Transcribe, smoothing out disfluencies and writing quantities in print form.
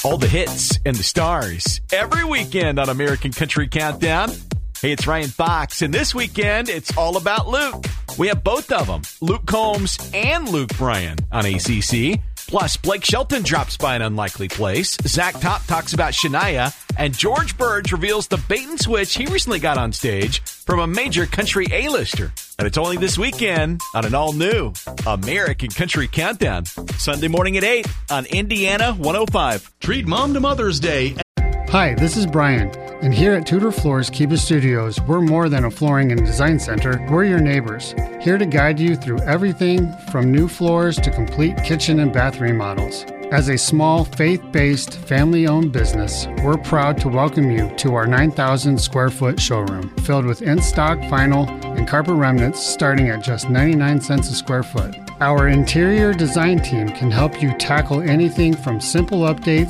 All the hits and the stars every weekend on American Country Countdown. Hey, it's Ryan Fox, and this weekend, it's all about Luke. We have both of them, Luke Combs and Luke Bryan on ACC. Plus, Blake Shelton drops by an unlikely place. Zach Top talks about Shania, and George Burge reveals the bait and switch he recently got on stage from a major country A-lister. And it's only this weekend on an all-new American Country Countdown. Sunday morning at 8 on Indiana 105. Treat Mom to Mother's Day. Hi, this is Brian, and here at Tudor Floors Kiva Studios, we're more than a flooring and design center. We're your neighbors, here to guide you through everything from new floors to complete kitchen and bath remodels. As a small, faith-based, family-owned business, we're proud to welcome you to our 9,000 square foot showroom, filled with in-stock vinyl and carpet remnants starting at just 99 cents a square foot. Our interior design team can help you tackle anything from simple updates